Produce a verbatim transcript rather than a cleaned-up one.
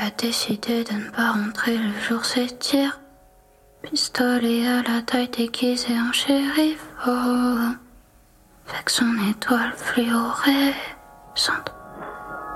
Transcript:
a décidé de ne pas rentrer, le jour s'étire. Pistolet à la taille déguisé en shérif, oh. Avec son étoile fluorescente.